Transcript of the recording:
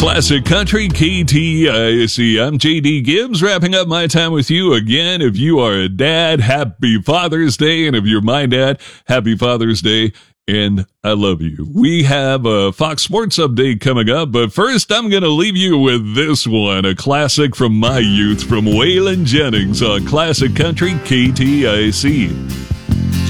Classic Country KTIC. I'm JD Gibbs, wrapping up my time with you again. If you are a dad, happy Father's Day. And if you're my dad, happy Father's Day. And I love you. We have a Fox Sports update coming up, but first I'm going to leave you with this one, a classic from my youth from Waylon Jennings on Classic Country KTIC.